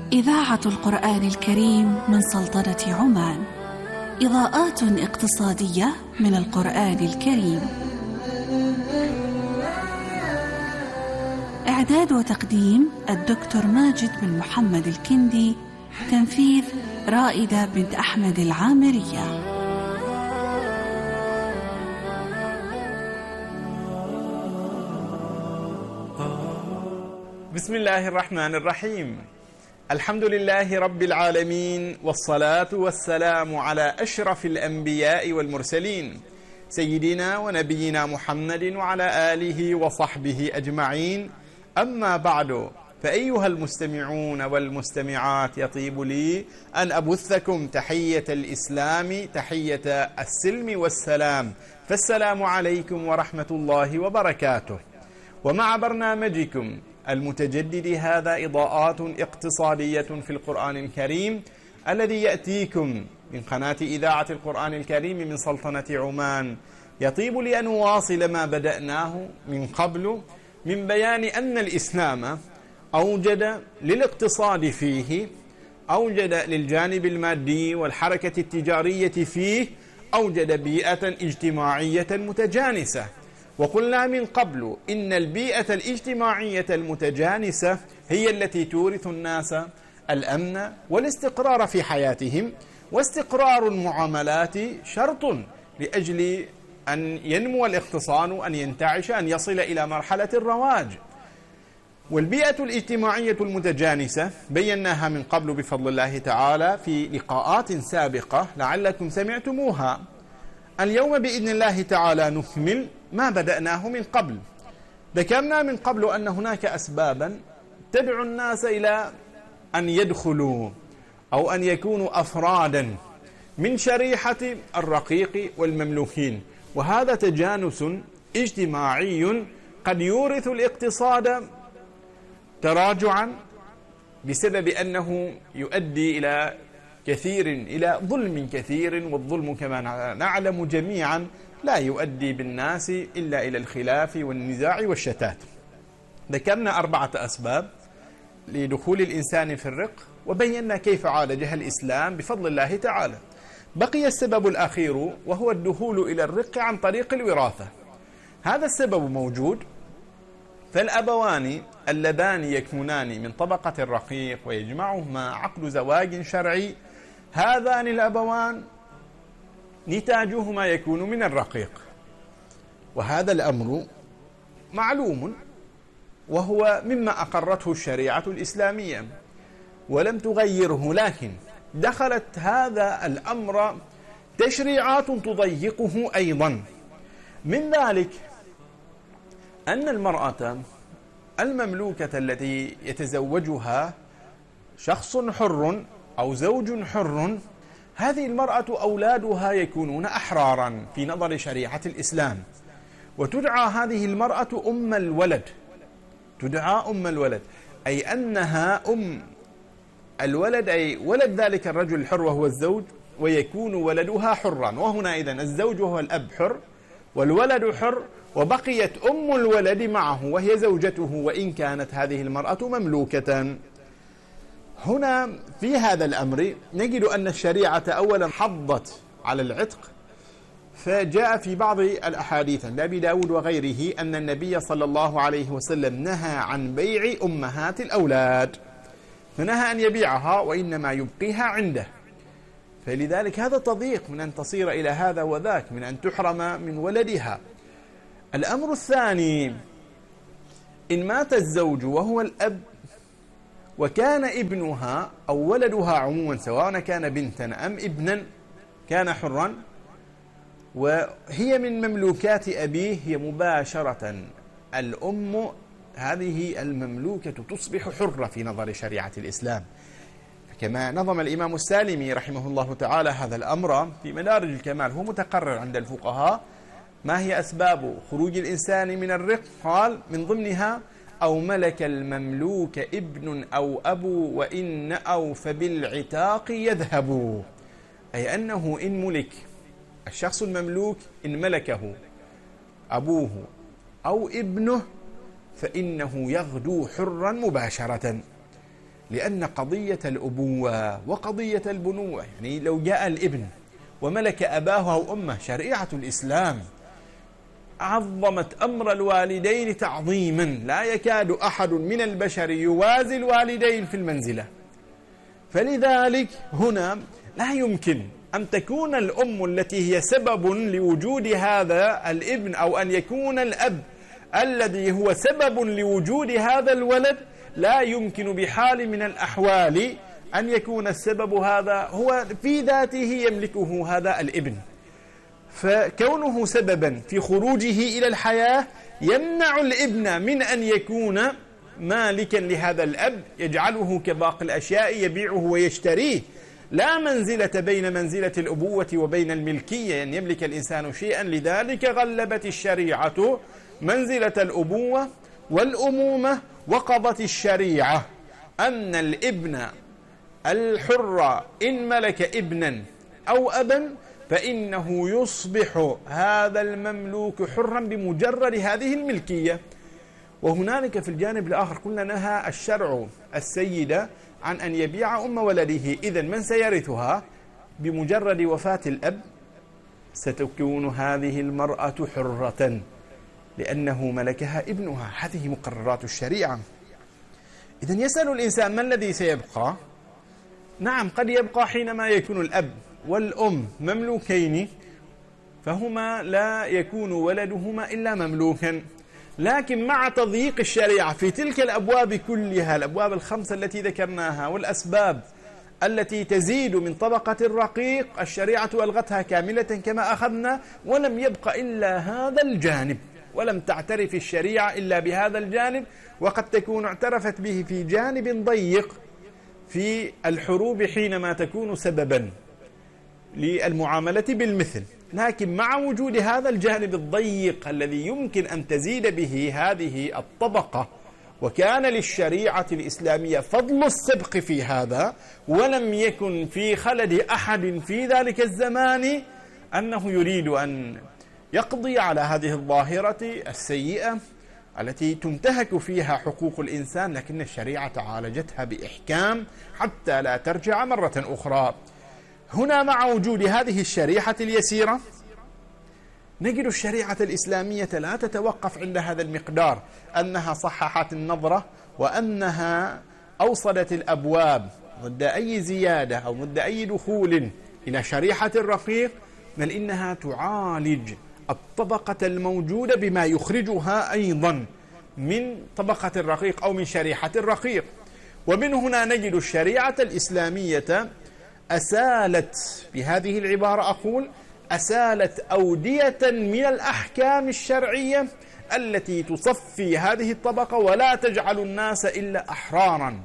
إذاعة القرآن الكريم من سلطنة عمان. إضاءات اقتصادية من القرآن الكريم. إعداد وتقديم الدكتور ماجد بن محمد الكندي. تنفيذ رائدة بنت أحمد العامرية. بسم الله الرحمن الرحيم. الحمد لله رب العالمين، والصلاة والسلام على أشرف الأنبياء والمرسلين سيدنا ونبينا محمد وعلى آله وصحبه أجمعين. أما بعد، فأيها المستمعون والمستمعات، يطيب لي أن أبثكم تحية الإسلام، تحية السلم والسلام، فالسلام عليكم ورحمة الله وبركاته. ومع برنامجكم المتجدد هذا إضاءات اقتصادية في القرآن الكريم، الذي يأتيكم من قناة إذاعة القرآن الكريم من سلطنة عمان. يطيب لي أن نواصل ما بدأناه من قبل من بيان أن الإسلام أوجد للاقتصاد فيه، أوجد للجانب المادي والحركة التجارية فيه، أوجد بيئة اجتماعية متجانسة. وقلنا من قبل إن البيئة الاجتماعية المتجانسة هي التي تورث الناس الأمن والاستقرار في حياتهم، واستقرار المعاملات شرط لأجل أن ينمو الاقتصاد، أن ينتعش، أن يصل إلى مرحلة الرواج. والبيئة الاجتماعية المتجانسة بيناها من قبل بفضل الله تعالى في لقاءات سابقة لعلكم سمعتموها. اليوم بإذن الله تعالى نكمل ما بدأناه من قبل. ذكرنا من قبل أن هناك أسبابا تدعو الناس إلى أن يدخلوا أو أن يكونوا أفرادا من شريحة الرقيق والمملوكين، وهذا تجانس اجتماعي قد يورث الاقتصاد تراجعا بسبب أنه يؤدي إلى ظلم كثير، والظلم كما نعلم جميعا لا يؤدي بالناس إلا إلى الخلاف والنزاع والشتات. ذكرنا 4 أسباب لدخول الإنسان في الرق، وبينا كيف عالجها الإسلام بفضل الله تعالى. بقي السبب الأخير، وهو الدخول إلى الرق عن طريق الوراثة. هذا السبب موجود، فالأبوان اللذان يكونان من طبقة الرقيق ويجمعهما عقد زواج شرعي، هذان الأبوان نتاجهما يكون من الرقيق، وهذا الأمر معلوم، وهو مما أقرته الشريعة الإسلامية ولم تغيره، لكن دخلت هذا الأمر تشريعات تضيقه أيضا. من ذلك أن المرأة المملوكة التي يتزوجها شخص حر أو زوج حر، هذه المرأة أولادها يكونون أحرارا في نظر شريعة الإسلام، وتدعى هذه المرأة أم الولد. تدعى أم الولد، أي أنها أم الولد، أي ولد ذلك الرجل الحر وهو الزوج، ويكون ولدها حرا. وهنا إذن الزوج هو الأب حر والولد حر، وبقيت أم الولد معه وهي زوجته، وإن كانت هذه المرأة مملوكة. هنا في هذا الأمر نجد أن الشريعة أولا حضت على العتق، فجاء في بعض الأحاديث لأبي داود وغيره أن النبي صلى الله عليه وسلم نهى عن بيع أمهات الأولاد، فنهى أن يبيعها وإنما يبقيها عنده. فلذلك هذا تضييق من أن تصير إلى هذا وذاك، من أن تحرم من ولدها. الأمر الثاني، إن مات الزوج وهو الأب وكان ابنها أو ولدها عموما، سواء كان بنتا أم ابنا، كان حرا وهي من مملوكات أبيه، هي مباشرة الأم هذه المملوكة تصبح حرة في نظر شريعة الإسلام. كما نظم الإمام السالمي رحمه الله تعالى هذا الأمر في مدارج الكمال، هو متقرر عند الفقهاء. ما هي أسباب خروج الإنسان من الرق؟ قال من ضمنها: أو ملك المملوك ابن أو أبو، وإن أو فبالعتاق يذهب. أي أنه إن ملك الشخص المملوك، إن ملكه أبوه أو ابنه، فإنه يغدو حرا مباشرة. لأن قضية الأبوة وقضية البنوة، يعني لو جاء الابن وملك أباه أو أمه، شريعة الإسلام عظمت أمر الوالدين تعظيما لا يكاد أحد من البشر يوازي الوالدين في المنزلة. فلذلك هنا لا يمكن أن تكون الأم التي هي سبب لوجود هذا الابن، أو أن يكون الأب الذي هو سبب لوجود هذا الولد، لا يمكن بحال من الأحوال أن يكون السبب هذا هو في ذاته يملكه هذا الابن. فكونه سببا في خروجه إلى الحياة يمنع الابن من أن يكون مالكا لهذا الأب، يجعله كباقي الأشياء يبيعه ويشتريه. لا منزلة بين منزلة الأبوة وبين الملكية، أن يملك الإنسان شيئا. لذلك غلبت الشريعة منزلة الأبوة والأمومة، وقضت الشريعة أن الابن الحر إن ملك ابنا أو أبا فإنه يصبح هذا المملوك حرا بمجرد هذه الملكية. وهنالك في الجانب الآخر قلنا نهى الشرع السيدة عن أن يبيع أم ولده. إذن من سيرثها؟ بمجرد وفاة الأب ستكون هذه المرأة حرة لأنه ملكها ابنها. هذه مقررات الشريعة. إذن يسأل الإنسان ما الذي سيبقى؟ نعم، قد يبقى حينما يكون الأب والأم مملوكين، فهما لا يكون ولدهما إلا مملوكا. لكن مع تضييق الشريعة في تلك الأبواب كلها، الأبواب الخمسة التي ذكرناها والأسباب التي تزيد من طبقة الرقيق، الشريعة ألغتها كاملة كما أخذنا، ولم يبق إلا هذا الجانب، ولم تعترف الشريعة إلا بهذا الجانب. وقد تكون اعترفت به في جانب ضيق في الحروب حينما تكون سببا للمعاملة بالمثل، لكن مع وجود هذا الجانب الضيق الذي يمكن أن تزيد به هذه الطبقة، وكان للشريعة الإسلامية فضل السبق في هذا، ولم يكن في خلد أحد في ذلك الزمان أنه يريد أن يقضي على هذه الظاهرة السيئة التي تنتهك فيها حقوق الإنسان، لكن الشريعة عالجتها بإحكام حتى لا ترجع مرة أخرى. هنا مع وجود هذه الشريحة اليسيرة نجد الشريعة الإسلامية لا تتوقف عند هذا المقدار، أنها صححت النظرة وأنها أوصلت الأبواب ضد أي زيادة أو ضد أي دخول إلى شريحة الرقيق، بل إنها تعالج الطبقة الموجودة بما يخرجها أيضا من طبقة الرقيق أو من شريحة الرقيق. ومن هنا نجد الشريعة الإسلامية أسالت، بهذه العبارة أقول، أسالت أودية من الأحكام الشرعية التي تصفي هذه الطبقة ولا تجعل الناس إلا أحرارا.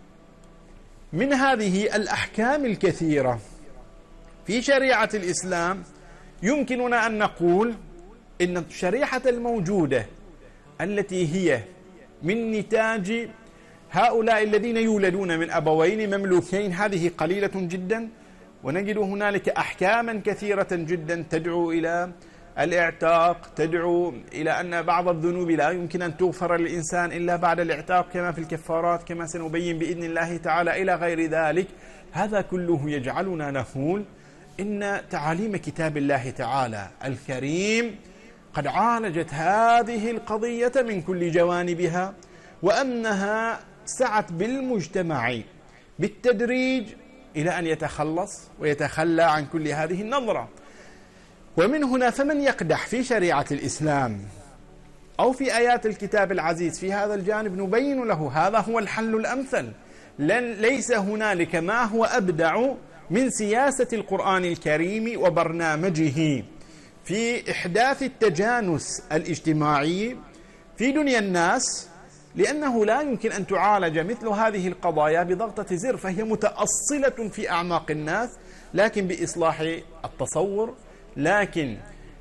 من هذه الأحكام الكثيرة في شريعة الإسلام يمكننا أن نقول إن الشريعة الموجودة التي هي من نتاج هؤلاء الذين يولدون من أبوين مملوكين هذه قليلة جدا، ونجد هنالك أحكاما كثيرة جدا تدعو إلى الاعتاق، تدعو إلى أن بعض الذنوب لا يمكن أن تغفر للإنسان إلا بعد الاعتاق كما في الكفارات، كما سنبين بإذن الله تعالى إلى غير ذلك. هذا كله يجعلنا نقول إن تعاليم كتاب الله تعالى الكريم قد عالجت هذه القضية من كل جوانبها، وأنها سعت بالمجتمع بالتدريج إلى أن يتخلص ويتخلى عن كل هذه النظرة. ومن هنا فمن يقدح في شريعة الإسلام أو في آيات الكتاب العزيز في هذا الجانب نبين له هذا هو الحل الأمثل. ليس هنالك ما هو أبدع من سياسة القرآن الكريم وبرنامجه في إحداث التجانس الاجتماعي في دنيا الناس، لأنه لا يمكن أن تعالج مثل هذه القضايا بضغطة زر، فهي متأصلة في أعماق الناس، لكن بإصلاح التصور، لكن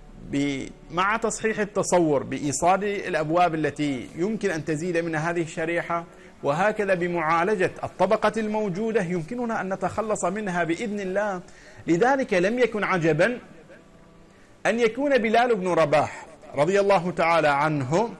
مع تصحيح التصور بإيصاد الأبواب التي يمكن أن تزيد من هذه الشريحة، وهكذا بمعالجة الطبقة الموجودة يمكننا أن نتخلص منها بإذن الله. لذلك لم يكن عجبا أن يكون بلال بن رباح رضي الله تعالى عنه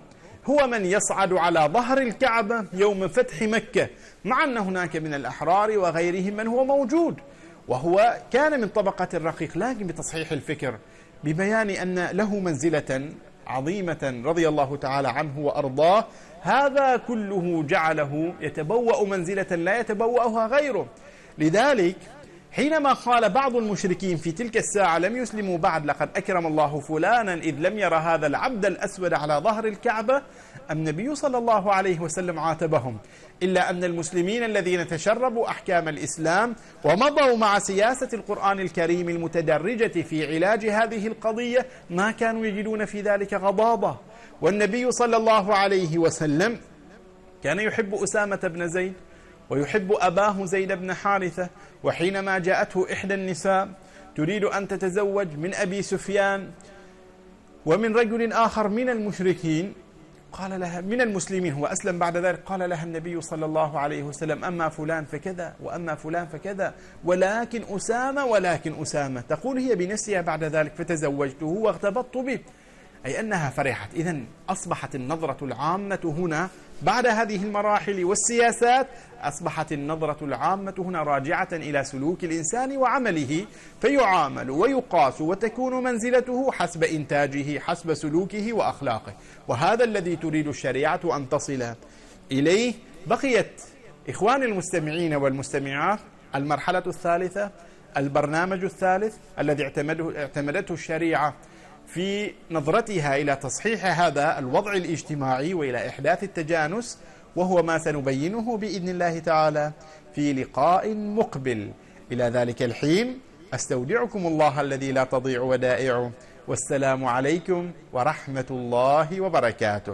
هو من يصعد على ظهر الكعبة يوم فتح مكة، مع أن هناك من الأحرار وغيرهم من هو موجود، وهو كان من طبقة الرقيق، لكن بتصحيح الفكر ببيان أن له منزلة عظيمة رضي الله تعالى عنه وأرضاه، هذا كله جعله يتبوأ منزلة لا يتبوأها غيره. لذلك حينما قال بعض المشركين في تلك الساعة لم يسلموا بعد: لقد أكرم الله فلانا إذ لم ير هذا العبد الأسود على ظهر الكعبة، النبي صلى الله عليه وسلم عاتبهم، إلا أن المسلمين الذين تشربوا أحكام الإسلام ومضوا مع سياسة القرآن الكريم المتدرجة في علاج هذه القضية ما كانوا يجدون في ذلك غضاضة. والنبي صلى الله عليه وسلم كان يحب أسامة بن زيد ويحب أباه زيد بن حارثة، وحينما جاءته إحدى النساء تريد أن تتزوج من أبي سفيان ومن رجل آخر من المشركين، قال لها من المسلمين، هو أسلم بعد ذلك، قال لها النبي صلى الله عليه وسلم: أما فلان فكذا وأما فلان فكذا، ولكن أسامة. تقول هي بنفسها بعد ذلك: فتزوجته وارتبطت به، أي أنها فرحت. إذن أصبحت النظرة العامة هنا بعد هذه المراحل والسياسات، أصبحت النظرة العامة هنا راجعة إلى سلوك الإنسان وعمله، فيعامل ويقاس وتكون منزلته حسب إنتاجه، حسب سلوكه وأخلاقه، وهذا الذي تريد الشريعة أن تصل إليه. بقيت إخواني المستمعين والمستمعات المرحلة الثالثة، البرنامج الثالث الذي اعتمدته الشريعة في نظرتها إلى تصحيح هذا الوضع الاجتماعي وإلى إحداث التجانس، وهو ما سنبينه بإذن الله تعالى في لقاء مقبل. إلى ذلك الحين أستودعكم الله الذي لا تضيع ودائعه، والسلام عليكم ورحمة الله وبركاته.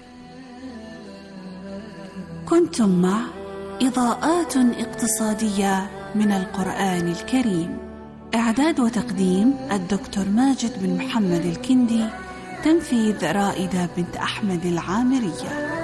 كنتم مع إضاءات اقتصادية من القرآن الكريم. إعداد وتقديم الدكتور ماجد بن محمد الكندي. تنفيذ رائدة بنت أحمد العامرية.